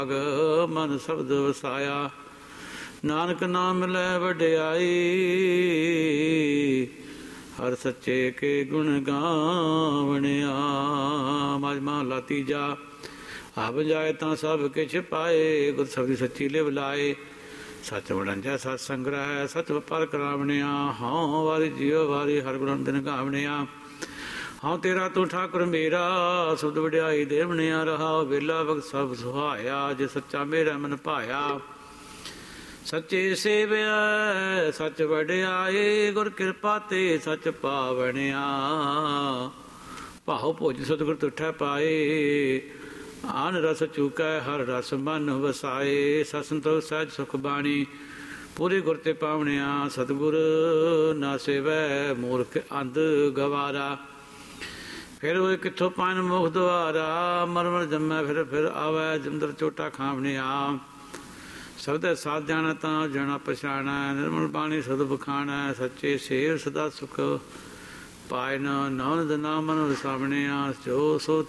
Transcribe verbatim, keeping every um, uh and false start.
ਮਨ ਸ਼ਬਦ ਵਸਾਇਆ। ਨਾਨਕ ਨਾਮ ਮਿਲੈ ਵਡਿਆਈ, ਹਰ ਸੱਚੇ ਕੇ ਗੁਣ ਗਾਵਣਿਆ। ਮਜ ਮਹਲਾ ਤੀਜਾ। ਆਪ ਜਾਏ ਤਾਂ ਸਭ ਕਿਛ ਪਾਏ, ਗੁਰ ਸਬਦੀ ਸੱਚੀ ਲਿਵ ਲਾਏ। ਸੱਚ ਵਡੰਜਾ ਸਤ ਸੰਗ੍ਰਹਿ, ਸਚ ਵਪਾਰ ਕਰਾਵਣਿਆ। ਹਾਂ ਵਾਰੀ ਜੀਓ ਵਾਰੀ ਹਰ ਗੁਣ ਦਿਨ ਗਾਵਣਿਆ। ਹਾਂ ਤੇਰਾ ਤੂੰ ਠਾਕੁਰ ਮੇਰਾ, ਸੁਧ ਵਡਿਆਈ ਦੇਵਣਿਆ। ਰਹਾ ਵੇਲਾ ਵਕਤ ਸਭ ਸੁਹਾਇਆ, ਜੇ ਸੱਚਾ ਮੇਰਾ ਮਨ ਭਾਇਆ। ਸੱਚੇ ਸੇਵਿਆ ਸੱਚ ਵਡਿਆਏ, ਗੁਰ ਕਿਰਪਾ ਤੇ ਸੱਚ ਪਾਵਣਿਆ। ਭਾਉ ਭੋਜ ਸਤਿਗੁਰ ਤੁਠੈ ਪਾਏ, ਆਨ ਰਸ ਚੂਕੈ ਹਰ ਰਸ ਮਨ ਵਸਾਏ। ਸਤ ਸੰਤੋਖ ਸਹਿਜ ਸੁਖ ਬਾਣੀ, ਪੂਰੇ ਗੁਰ ਤੇ ਪਾਵਣਿਆ। ਸਤਿਗੁਰ ਨਾ ਸੇਵੈ ਮੂਰਖ ਅੰਧ ਗਵਾਰਾ, ਫਿਰ ਉਹ ਕਿੱਥੋਂ ਪਾਣ ਮੁਖ ਦੁਆਰਾ। ਮਰ ਮਰ ਜੰਮੈ ਫਿਰ ਫਿਰ ਆਵੈ, ਜੰਦਰ ਚੋਟਾ ਖਾਵਣਿਆ। ਸਬਦੈ ਸਾਧ ਜਾਣਾ ਤਾਂ ਜਾਣਾ ਪਛਾਣੈ, ਨਿਰਮਲ ਬਾਣੀ ਸਦ ਬਖਾਣੈ। ਸੱਚੇ ਸੇਵ ਸਦਾ ਸੁਖ ਪਾਇ ਨ, ਨਾਨਕ ਨਾਮ ਮਨ ਵਸਾਵਣਿਆ। ਜੋ ਸੋ